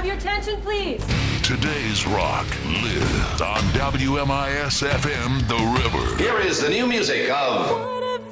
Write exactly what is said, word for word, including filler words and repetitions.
have your attention, please? Today's rock lives on W M I S F M The River. Here is the new music of...